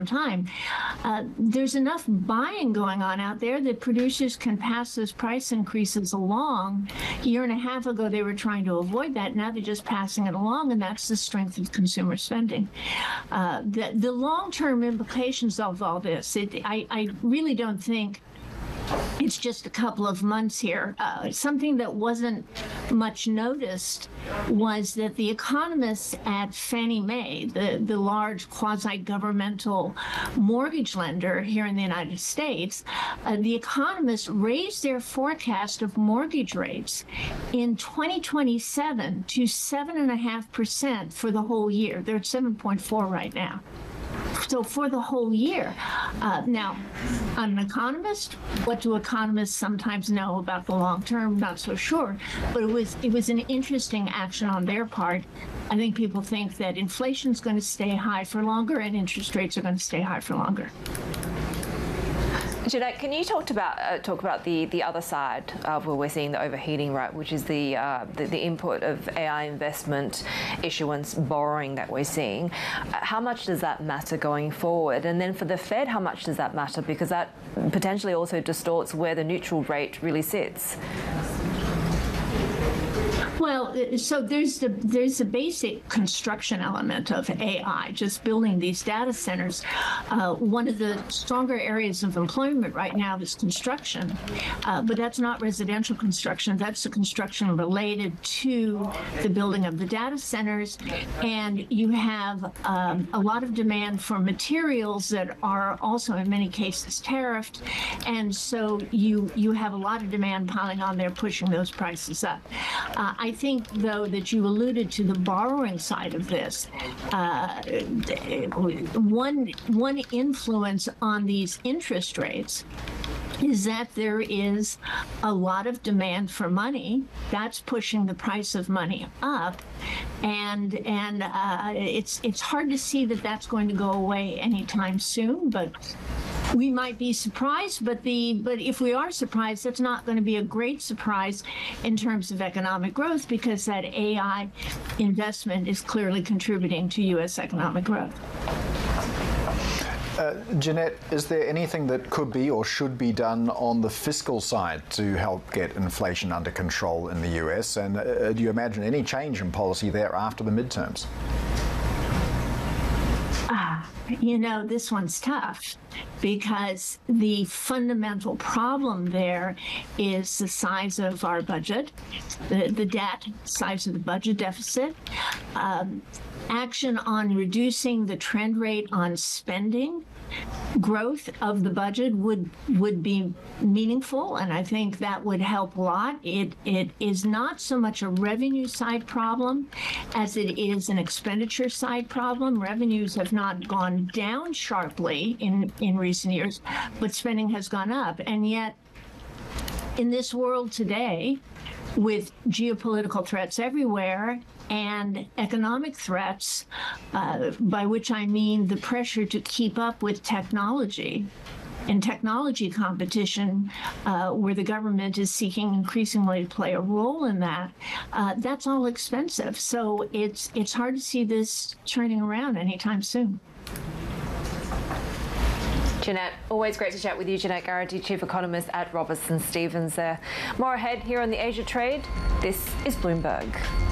time, there's enough buying going on out there that producers can pass those price increases along. A year and a half ago, they were trying to avoid that. Now they're just passing it along, and that's the strength of consumer spending. The long-term implications of all this, I really don't think it's just a couple of months here. Something that wasn't much noticed was that the economists at Fannie Mae, the large quasi-governmental mortgage lender here in the United States, the economists raised their forecast of mortgage rates in 2027 to 7.5% for the whole year. They're at 7.4 right now. So for the whole year. Now, I'm an economist. What do economists sometimes know about the long term? Not so sure. But it was an interesting action on their part. I think people think that inflation is going to stay high for longer and interest rates are going to stay high for longer. Jeanette, can you talk about the other side of where we're seeing the overheating, right, which is the input of AI investment, issuance, borrowing that we're seeing. How much does that matter going forward? And then for the Fed, how much does that matter? Because that potentially also distorts where the neutral rate really sits. Well, so there's the basic construction element of AI, just building these data centers. One of the stronger areas of employment right now is construction, but that's not residential construction. That's the construction related to the building of the data centers. And you have a lot of demand for materials that are also in many cases tariffed. And so you have a lot of demand piling on there, pushing those prices up. I think, though, that you alluded to the borrowing side of this. One influence on these interest rates is that there is a lot of demand for money. That's pushing the price of money up, and it's hard to see that that's going to go away anytime soon. But we might be surprised, but if we are surprised, that's not going to be a great surprise in terms of economic growth, because that AI investment is clearly contributing to U.S. economic growth. Jeanette, is there anything that could be or should be done on the fiscal side to help get inflation under control in the U.S.? And do you imagine any change in policy there after the midterms? You know, this one's tough because the fundamental problem there is the size of our budget, the debt, size of the budget deficit. Action on reducing the trend rate on spending growth of the budget would be meaningful, and I think that would help a lot. It is not so much a revenue side problem as it is an expenditure side problem. Revenues have not gone down sharply in recent years, but spending has gone up. And yet, in this world today, with geopolitical threats everywhere and economic threats, by which I mean the pressure to keep up with technology and technology competition, where the government is seeking increasingly to play a role in that, that's all expensive. So it's hard to see this turning around anytime soon. Jeanette, always great to chat with you. Jeanette Garrity, Chief Economist at Robertson Stephens there. More ahead here on the Asia Trade. This is Bloomberg.